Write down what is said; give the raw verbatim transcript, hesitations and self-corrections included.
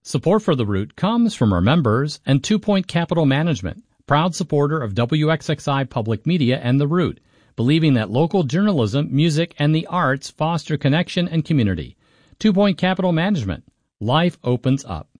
Support for The Root comes from our members and Two Point Capital Management, proud supporter of W X X I Public Media and The Root, believing that local journalism, music, and the arts foster connection and community. Two Point Capital Management. Life opens up.